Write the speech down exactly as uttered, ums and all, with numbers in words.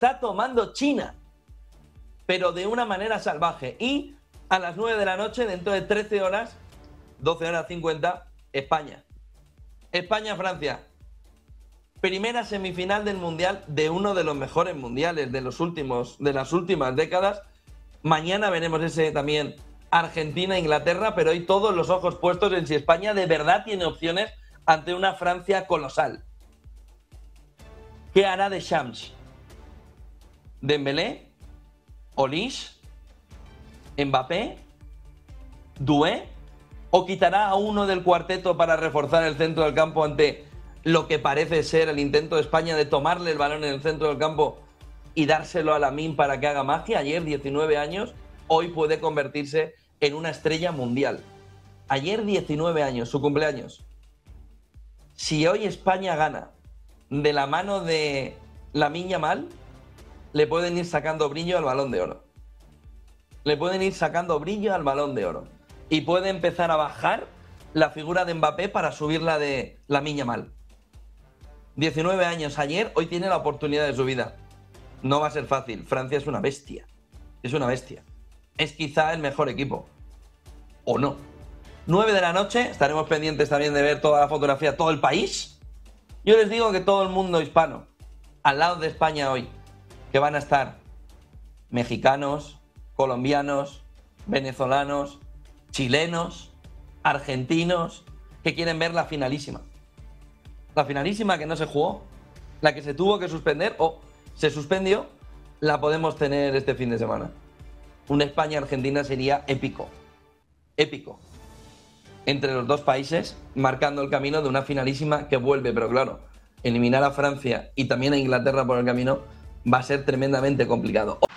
está tomando China, pero de una manera salvaje. Y a las nueve de la noche, dentro de trece horas, doce horas cincuenta, España. España-Francia. Primera semifinal del Mundial, de uno de los mejores mundiales de, los últimos, de las últimas décadas. Mañana veremos ese también Argentina-Inglaterra, pero hoy todos los ojos puestos en si España de verdad tiene opciones ante una Francia colosal. ¿Qué hará Deschamps? ¿Dembélé? ¿Olise? ¿Mbappé? ¿Doué? ¿O quitará a uno del cuarteto para reforzar el centro del campo ante lo que parece ser el intento de España de tomarle el balón en el centro del campo y dárselo a Lamine para que haga magia? Ayer, diecinueve años, hoy puede convertirse en una estrella mundial. Ayer, diecinueve años, su cumpleaños. Si hoy España gana de la mano de Lamine Yamal, le pueden ir sacando brillo al Balón de Oro. Le pueden ir sacando brillo al Balón de Oro. Y puede empezar a bajar la figura de Mbappé para subirla de Lamine Yamal. diecinueve años ayer, hoy tiene la oportunidad de su vida. No va a ser fácil. Francia es una bestia. Es una bestia. Es quizá el mejor equipo. ¿O no? nueve de la noche, estaremos pendientes también de ver toda la fotografía, todo el país. Yo les digo que todo el mundo hispano, al lado de España hoy, que van a estar mexicanos, colombianos, venezolanos, chilenos, argentinos, que quieren ver la finalísima. La finalísima que no se jugó, la que se tuvo que suspender o se suspendió, la podemos tener este fin de semana. Una España-Argentina sería épico, épico. Entre los dos países, marcando el camino de una finalísima que vuelve, pero claro, eliminar a Francia y también a Inglaterra por el camino va a ser tremendamente complicado.